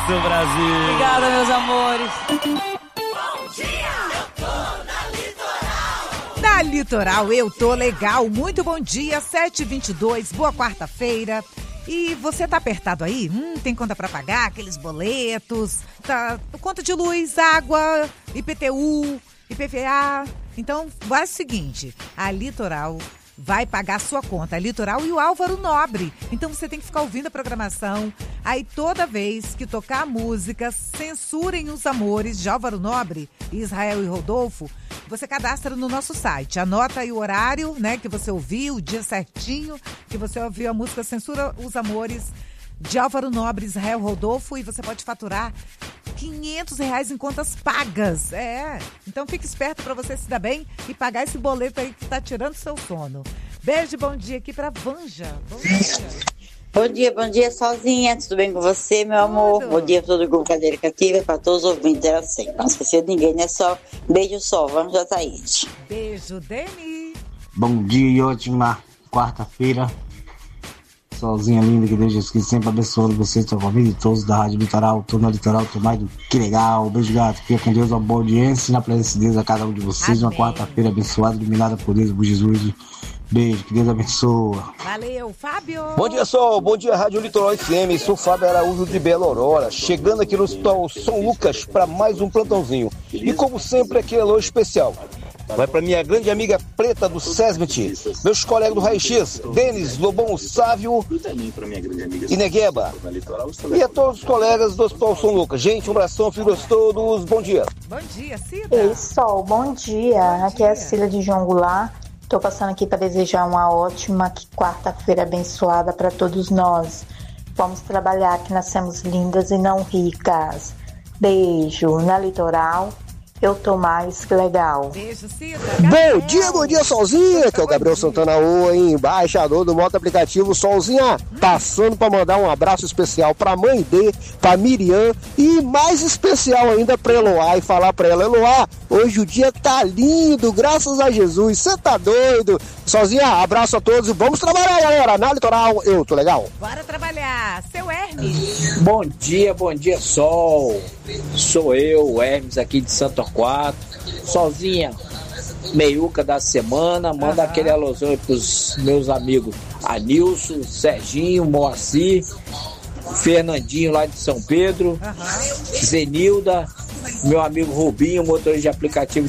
Isso, Brasil. Obrigada, meus amores. Bom dia, eu tô na Litoral. Na Litoral eu tô legal. Muito bom dia, 7h22, boa quarta-feira. E você tá apertado aí? Tem conta pra pagar, aqueles boletos, tá, conta de luz, água, IPTU, IPVA. Então, faz o seguinte, a Litoral vai pagar a sua conta, a Litoral e o Álvaro Nobre. Então você tem que ficar ouvindo a programação. Aí toda vez que tocar a música Censurem os Amores de Álvaro Nobre, Israel e Rodolfo, você cadastra no nosso site. Anota aí o horário, né, que você ouviu, o dia certinho que você ouviu a música Censura os Amores de Álvaro Nobre, Israel Rodolfo, e você pode faturar R$500 em contas pagas. Então fique esperto para você se dar bem e pagar esse boleto aí que tá tirando seu sono. Beijo, bom dia aqui pra Vanja. Bom dia, sozinha. Tudo bem com você, meu amor? Bom dia pra todo o grupo Cadeira Cativa, pra todos os ouvintes. Era assim, não esqueci de ninguém, né? Só beijo só, Vanja Thaís. Beijo, Deni. Bom dia e ótima quarta-feira. Solzinha linda, que Deus Jesus Cristo sempre abençoando vocês, sua família e todos da Rádio Litoral. Tô na Litoral, tô mais do que legal. Beijo, gato. Fica com Deus, uma boa audiência e na presença de Deus a cada um de vocês. Amém. Uma quarta-feira abençoada, iluminada por Deus, por Jesus. Beijo, que Deus abençoa. Valeu, Fábio. Bom dia, Sol. Bom dia, Rádio Litoral FM. Sou Fábio Araújo de Belo Aurora. Chegando aqui no São Lucas para mais um plantãozinho. E como sempre, aquele alô especial. Vai para minha grande amiga Preta do Sesmet, meus colegas do Raio X, Denis, Lobão, Sávio e Negueba. E a todos os colegas do Hospital São Lucas. Gente, um abração, filhos todos. Bom dia. Bom dia, Cida. Ei, Sol, bom dia. Aqui é a Cida de João Goulart. Estou passando aqui para desejar uma ótima quarta-feira abençoada para todos nós. Vamos trabalhar, que nascemos lindas e não ricas. Beijo. Na Litoral, eu tô mais que legal. Beijo, Cida. Bom dia, Solzinha, que é o Gabriel Santana O, embaixador do moto aplicativo Solzinha, passando para mandar um abraço especial pra mãe D, pra Miriam e mais especial ainda pra Eloá e falar pra ela, Eloá, hoje o dia tá lindo, graças a Jesus, você tá doido? Solzinha, abraço a todos e vamos trabalhar, galera, na Litoral, eu tô legal. Bora trabalhar, seu Hermes. Bom dia, Sol. Sou eu, Hermes, aqui de Santo Arquato. Sozinha, meiuca da semana. Manda aquele alôzão aí pros meus amigos Anilson, Serginho, Moacir, Fernandinho lá de São Pedro, Zenilda, meu amigo Rubinho, motorista de aplicativo